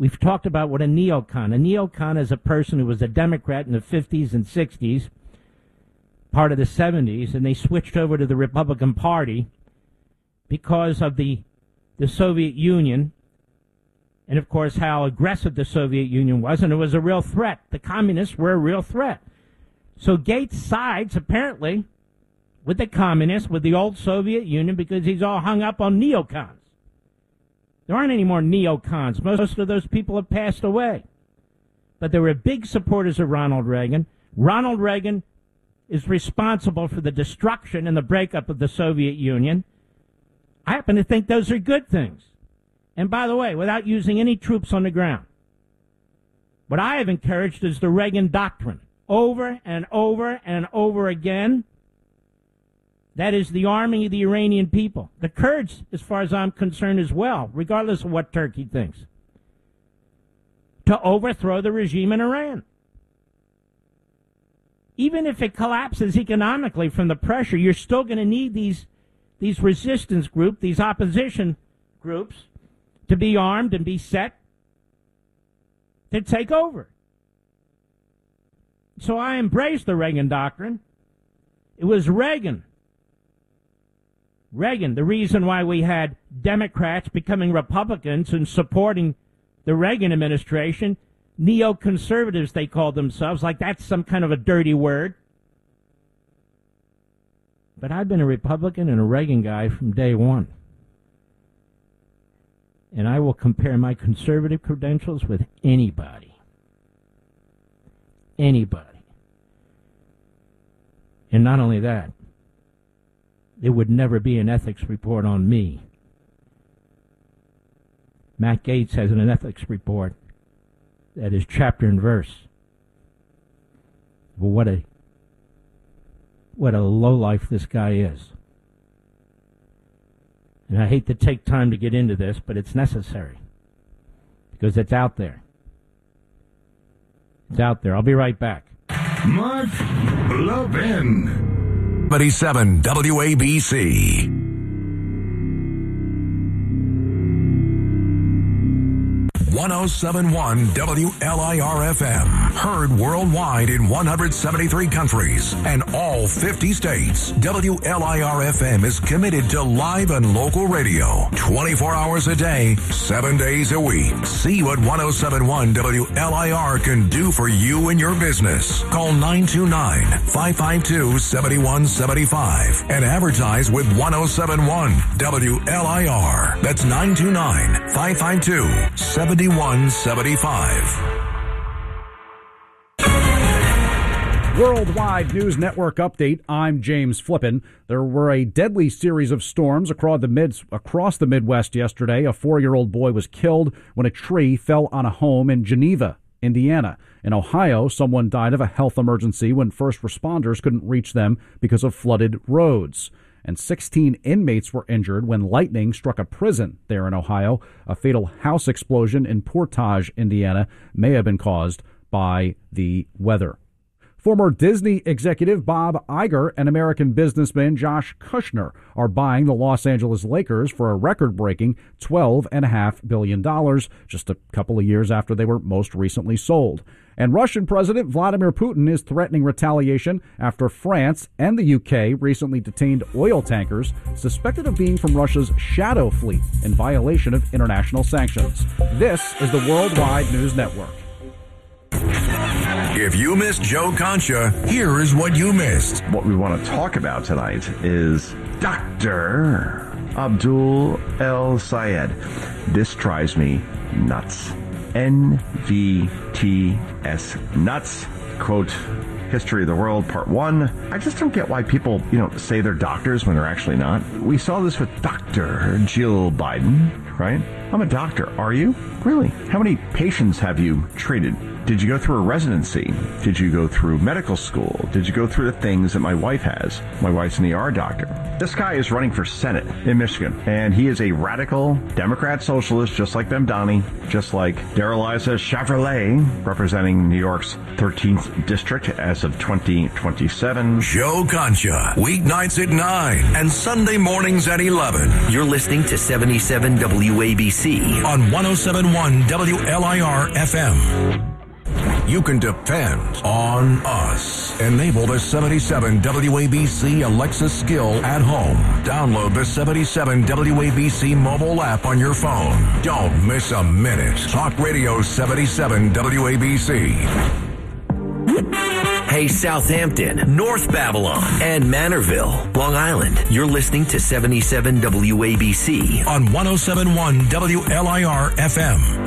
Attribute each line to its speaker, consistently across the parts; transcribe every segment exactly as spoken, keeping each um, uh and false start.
Speaker 1: we've talked about what a neocon. A neocon is a person who was a Democrat in the fifties and sixties, part of the seventies, and they switched over to the Republican Party because of the the Soviet Union, and of course how aggressive the Soviet Union was, and it was a real threat. The communists were a real threat. So Gates sides, apparently, with the communists, with the old Soviet Union, because he's all hung up on neocons. There aren't any more neocons. Most of those people have passed away. But they were big supporters of Ronald Reagan. Ronald Reagan is responsible for the destruction and the breakup of the Soviet Union. I happen to think those are good things. And by the way, without using any troops on the ground. What I have encouraged is the Reagan doctrine. Over and over and over again. That is the arming of the Iranian people. The Kurds, as far as I'm concerned, as well, regardless of what Turkey thinks. To overthrow the regime in Iran. Even if it collapses economically from the pressure, you're still going to need these these resistance groups, these opposition groups, to be armed and be set to take over. So I embraced the Reagan doctrine. It was Reagan. Reagan, the reason why we had Democrats becoming Republicans and supporting the Reagan administration, neoconservatives they called themselves, like that's some kind of a dirty word. But I've been a Republican and a Reagan guy from day one. And I will compare my conservative credentials with anybody. Anybody. And not only that, there would never be an ethics report on me. Matt Gaetz has an ethics report that is chapter and verse. Well, what a what a lowlife this guy is. And I hate to take time to get into this, but it's necessary because it's out there. It's out there. I'll be right back.
Speaker 2: Mark Levin.
Speaker 3: seventy-seven W A B C. one oh seven point one W L I R F M. Heard worldwide in one hundred seventy-three countries and all fifty states. W L I R F M is committed to live and local radio. twenty-four hours a day, seven days a week. See what one oh seven point one W L I R can do for you and your business. Call nine two nine, five five two, seven one seven five and advertise with one oh seven point one W L I R. That's nine two nine, five five two, seven one seven five.
Speaker 4: Worldwide News Network update. I'm James Flippin. There were a deadly series of storms across the, mid, across the Midwest yesterday. A four-year-old boy was killed when a tree fell on a home in Geneva, Indiana. In Ohio, someone died of a health emergency when first responders couldn't reach them because of flooded roads. And sixteen inmates were injured when lightning struck a prison there in Ohio. A fatal house explosion in Portage, Indiana, may have been caused by the weather. Former Disney executive Bob Iger and American businessman Josh Kushner are buying the Los Angeles Lakers for a record-breaking twelve point five billion dollars, just a couple of years after they were most recently sold. And Russian President Vladimir Putin is threatening retaliation after France and the U K recently detained oil tankers suspected of being from Russia's shadow fleet in violation of international sanctions. This is the Worldwide News Network.
Speaker 3: If you missed Joe Concha, here is what you missed.
Speaker 5: What we want to talk about tonight is Doctor Abdul El Sayed. This drives me nuts. N V T S nuts. Quote, History of the World, Part one. I just don't get why people, you know, say they're doctors when they're actually not. We saw this with Doctor Jill Biden, right? I'm a doctor. Are you? Really? How many patients have you treated? Did you go through a residency? Did you go through medical school? Did you go through the things that my wife has? My wife's an E R doctor. This guy is running for Senate in Michigan, and he is a radical Democrat socialist, just like Bemdani, just like Darreliza Chevrolet, representing New York's thirteenth district as of twenty twenty-seven.
Speaker 3: Joe Concha, weeknights at nine and Sunday mornings at eleven.
Speaker 2: You're listening to seventy-seven W A B C
Speaker 3: on one oh seven point one W L I R F M. You can depend on us. Enable the seventy-seven W A B C Alexa skill at home. Download the seventy-seven W A B C mobile app on your phone. Don't miss a minute. Talk Radio seventy-seven W A B C.
Speaker 2: Hey, Southampton, North Babylon, and Manorville, Long Island. You're listening to seventy-seven W A B C
Speaker 3: on one oh seven point one W L I R F M.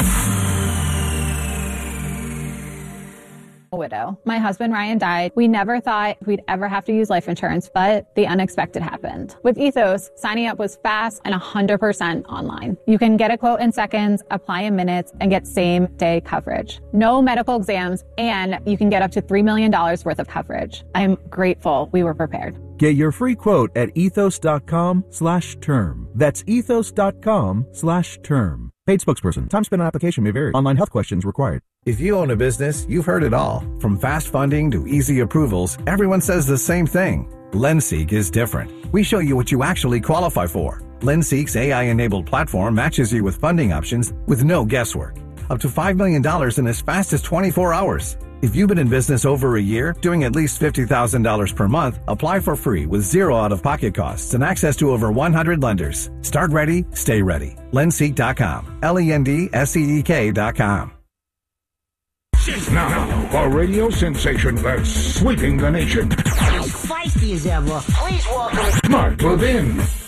Speaker 6: Widow. My husband Ryan died. We never thought we'd ever have to use life insurance, but the unexpected happened. With Ethos, signing up was fast and one hundred percent online. You can get a quote in seconds, apply in minutes, and get same day coverage. No medical exams, and you can get up to three million dollars worth of coverage. I'm grateful we were prepared.
Speaker 7: Get your free quote at ethos.com slash term. That's ethos.com slash term. Paid spokesperson. Time spent on application may vary. Online health questions required.
Speaker 8: If you own a business, you've heard it all. From fast funding to easy approvals, everyone says the same thing. LendSeek is different. We show you what you actually qualify for. LendSeek's A I-enabled platform matches you with funding options with no guesswork. Up to five million dollars in as fast as twenty-four hours. If you've been in business over a year, doing at least fifty thousand dollars per month, apply for free with zero out-of-pocket costs and access to over one hundred lenders. Start ready, stay ready. Lendseek dot com. L E N D S E E K dot com.
Speaker 9: Now, a radio sensation that's sweeping the nation.
Speaker 10: As feisty as ever, please welcome
Speaker 9: Mark Levin.